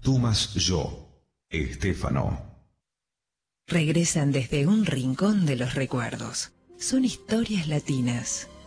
tú más yo, Estéfano. Regresan desde un rincón de los recuerdos. Son historias latinas